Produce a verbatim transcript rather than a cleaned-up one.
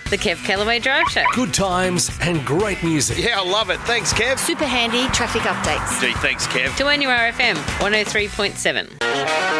The Kev Callaway Drive Show. Good times and great music. Yeah, I love it. Thanks, Kev. Super handy traffic updates. Gee, thanks, Kev. To N U R F M one oh three point seven.